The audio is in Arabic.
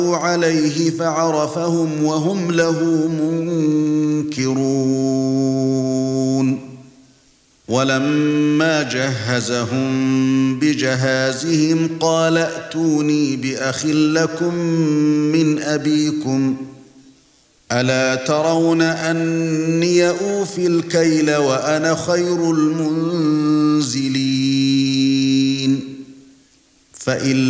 عليه فعرفهم وهم له منكرون ولما جهزهم بجهازهم قال ائتوني بأخ لكم من أبيكم ألا ترون أني أوفي الكيل وأنا خير المنزلين فإن